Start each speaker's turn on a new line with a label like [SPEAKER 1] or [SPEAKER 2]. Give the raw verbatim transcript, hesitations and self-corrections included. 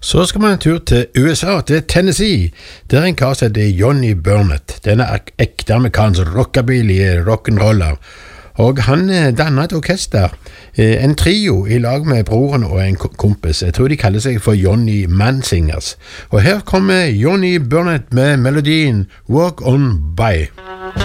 [SPEAKER 1] Så skal man en tur til U S A, til Tennessee. Der er en kar som heter Johnny Burnett. Denne er ekte amerikansk rockabilly rock'n'roller. Og han dannet et orkester, en trio i lag med broren og en kompis. Jeg tror de kaller seg for Johnny Mansingers. Og her kommer Johnny Burnett med melodien Walk On By.